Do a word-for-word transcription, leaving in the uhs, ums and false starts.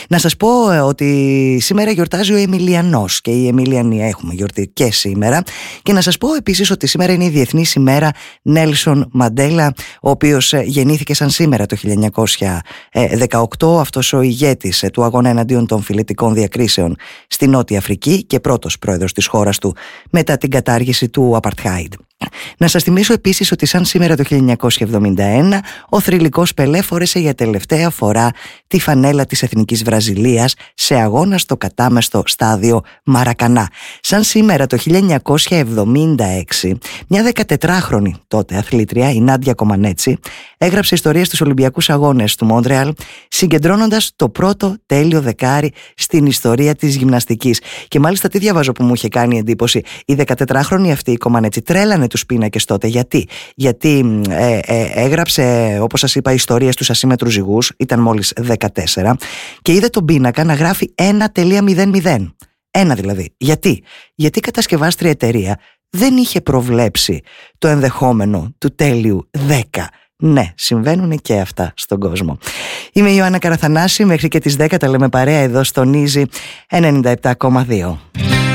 Να σας πω ε, ότι σήμερα γιορτάζει ο Εμιλιανός και η Εμιλιανή, έχουμε γιορτή και σήμερα. Και να σας πω επίσης ότι σήμερα είναι η Διεθνής ημέρα Νέλσον Μαντέλα, ο οποίος ε, γεννήθηκε σαν σήμερα το χίλια εννιακόσια δεκαοκτώ, αυτός ο ηγέτης ε, του αγώνα εναντίον των φυλετικών διακρίσεων στη Νότια Αφρική και πρώτος πρόεδρος της χώρας του μετά την κατάργηση του Apartheid. Να σας θυμίσω επίσης ότι σαν σήμερα το χίλια εννιακόσια εβδομήντα ένα ο θρυλικός Πελέ φόρεσε για τελευταία φορά τη φανέλα της Εθνικής Βραζιλίας σε αγώνα στο κατάμεστο στάδιο Μαρακανά. Σαν σήμερα το χίλια εννιακόσια εβδομήντα έξι μια δεκατετράχρονη τότε αθλήτρια, η Νάντια Κομανέτσι, έγραψε ιστορία στους Ολυμπιακούς Αγώνες του Μόντρεαλ, συγκεντρώνοντας το πρώτο τέλειο δεκάρι στην ιστορία της γυμναστικής. Και μάλιστα τι διαβάζω που μου είχε κάνει εντύπωση, η δεκατετράχρονη αυτή η Κομανέτσι τρέλανε τους πίνακες τότε. Γιατί, Γιατί ε, ε, έγραψε, όπως σας είπα, ιστορίες στους ασύμμετρους ζυγούς, ήταν μόλις δεκατέσσερα, και είδε τον πίνακα να γράφει ένα κόμμα μηδέν μηδέν. Ένα δηλαδή. Γιατί, Γιατί η κατασκευάστρια εταιρεία δεν είχε προβλέψει το ενδεχόμενο του τέλειου δέκα. Ναι, συμβαίνουν και αυτά στον κόσμο. Είμαι η Ιωάννα Καραθανάση, μέχρι και τις δέκα τα λέμε παρέα εδώ στον Easy ενενήντα επτά κόμμα δύο.